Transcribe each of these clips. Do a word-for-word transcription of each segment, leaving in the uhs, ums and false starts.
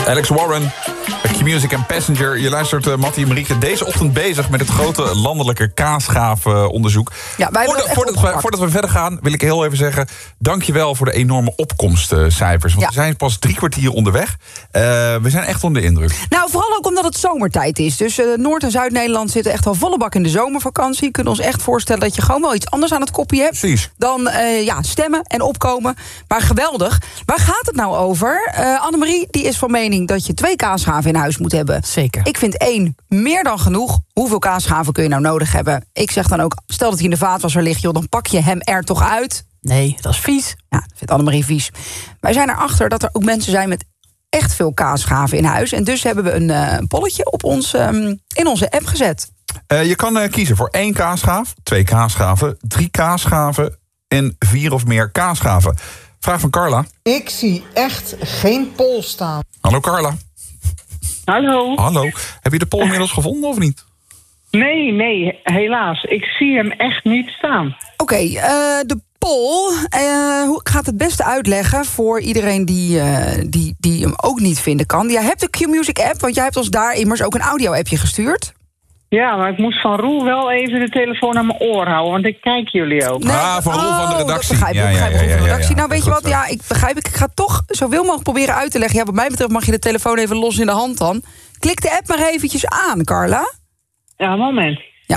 Alex Warren, Q-Music en Passenger. Je luistert uh, Mattie en Marieke deze ochtend bezig met het grote landelijke kaasgavenonderzoek. Ja, wij voordat, voordat, we, voordat we verder gaan, wil ik heel even zeggen, dankjewel voor de enorme opkomstcijfers. Want ja. we zijn pas drie kwartier onderweg. Uh, we zijn echt onder de indruk. Nou, vooral ook omdat het zomertijd is. Dus uh, Noord- en Zuid-Nederland zitten echt al volle bak in de zomervakantie. Kunnen ons echt voorstellen dat je gewoon wel iets anders aan het kopje hebt. Precies. Dan uh, ja, stemmen en opkomen. Maar geweldig. Waar gaat het nou over? Uh, Annemarie die is van mening dat je twee kaasgaven in huis moet hebben. Zeker. Ik vind één meer dan genoeg. Hoeveel kaasgaven kun je nou nodig hebben? Ik zeg dan ook, stel dat hij in de vaatwasser ligt, joh, dan pak je hem er toch uit. Nee, dat is vies. Ja, dat vindt Annemarie vies. Wij zijn erachter dat er ook mensen zijn met echt veel kaasgaven in huis. En dus hebben we een uh, polletje op ons, um, in onze app gezet. Uh, je kan uh, kiezen voor één kaasgaaf, twee kaasgaven, drie kaasgaven en vier of meer kaasgaven. Vraag van Carla. Ik zie echt geen poll staan. Hallo Carla. Hallo. Hallo. Heb je de poll inmiddels gevonden of niet? Nee, nee, helaas. Ik zie hem echt niet staan. Oké, okay, uh, de poll. Uh, hoe ik ga het het beste uitleggen voor iedereen die, uh, die, die hem ook niet vinden kan. Jij hebt de Q-Music app, want jij hebt ons daar immers ook een audio-appje gestuurd. Ja, maar ik moest van Roel wel even de telefoon aan mijn oor houden, want ik kijk jullie ook. Nee, ah, van Roel oh, van de redactie. Dat begrijp ik, ja, begrijp ja, ja, ja, ja, van de redactie. ja, ja, nou, weet je wat, ja, ik begrijp ik. Ik ga toch zoveel mogelijk proberen uit te leggen. Ja, wat mij betreft mag je de telefoon even los in de hand dan. Klik de app maar eventjes aan, Carla. Ja, moment. Ja.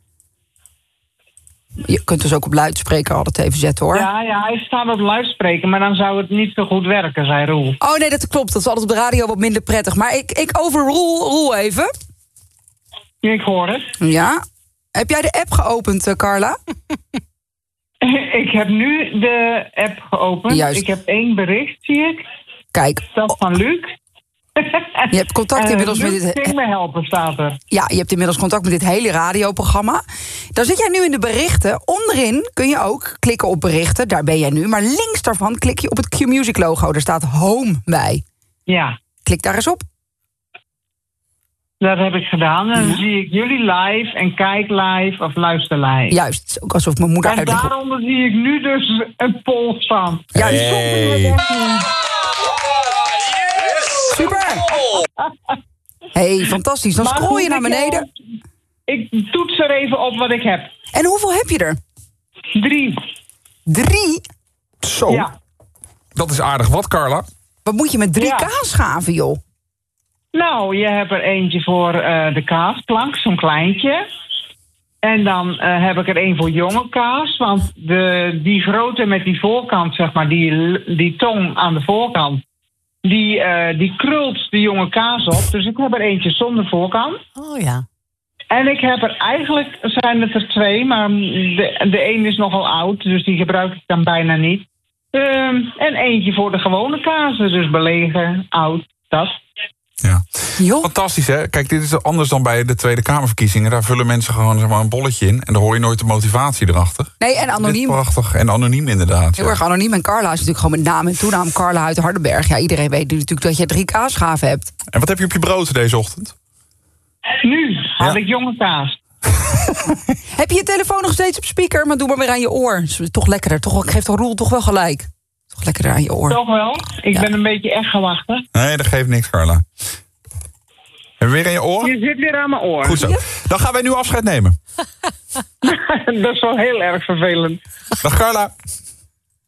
Je kunt dus ook op luidspreker altijd even zetten, hoor. Ja, ja, hij staat op luidspreker, maar dan zou het niet zo goed werken, zei Roel. Oh nee, dat klopt. Dat is altijd op de radio wat minder prettig. Maar ik, ik overrule Roel even. Ik hoor het. Ja. Heb jij de app geopend, uh, Carla? Ik heb nu de app geopend. Juist. Ik heb één bericht, zie ik. Kijk. Dat van Luc. Je hebt contact uh, inmiddels Luc met dit... ging me helpen, staat er. Ja, je hebt inmiddels contact met dit hele radioprogramma. Dan zit jij nu in de berichten. Onderin kun je ook klikken op berichten. Daar ben jij nu. Maar links daarvan klik je op het Q-Music logo. Er staat Home bij. Ja. Klik daar eens op. Dat heb ik gedaan. En Ja. dan zie ik jullie live en kijk live of luister live. Juist, het is ook alsof mijn moeder En uitlegt. daaronder zie ik nu dus een poll staan. Juist. Hey. Super. Hey, fantastisch. Dan Maar scroll je goed, naar ik, beneden. eh, Ik toets er even op wat ik heb. En hoeveel heb je er? Drie. Drie? Zo, Ja. dat is aardig. Wat, Carla? Wat moet je met drie Ja. kaasgaven, joh? Nou, je hebt er eentje voor uh, de kaasplank, zo'n kleintje. En dan uh, heb ik er één voor jonge kaas. Want de, die grote met die voorkant, zeg maar, die, die tong aan de voorkant... Die, uh, die krult de jonge kaas op. Dus ik heb er eentje zonder voorkant. Oh ja. En ik heb er eigenlijk, zijn het er twee, maar de, de een is nogal oud, dus die gebruik ik dan bijna niet. Um, en eentje voor de gewone kazen, dus belegen, oud, dat. Ja. Joh. Fantastisch, hè? Kijk, dit is anders dan bij de Tweede Kamerverkiezingen. Daar vullen mensen gewoon zeg maar, een bolletje in. En dan hoor je nooit de motivatie erachter. Nee, en Dit anoniem. is prachtig. En anoniem inderdaad. Heel Ja. erg anoniem. En Carla is natuurlijk gewoon met naam en toenaam Carla uit Hardenberg. Ja, iedereen weet natuurlijk dat je drie kaasgaven hebt. En wat heb je op je brood deze ochtend? Nu had Ja. ik jonge kaas. Heb je je telefoon nog steeds op speaker? Maar doe maar weer aan je oor. Is toch lekkerder. Toch, ik geef toch Roel toch wel gelijk. Toch lekkerder aan je oor. Toch wel? Ik Ja. ben een beetje echt gewacht. Nee, dat geeft niks, Carla. Hebben we weer in je oor? Je zit weer aan mijn oor. Goed zo. Dan gaan wij nu afscheid nemen. Dat is wel heel erg vervelend. Dag Carla.